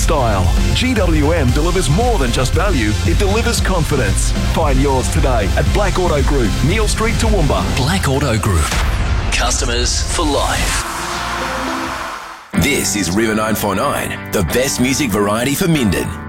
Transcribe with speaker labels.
Speaker 1: style. GWM delivers more than just value, it delivers confidence. Find yours today at Black Auto Group, Neil Street, Toowoomba.
Speaker 2: Black Auto Group. Customers for life.
Speaker 3: This is River 949, the best music variety for Minden.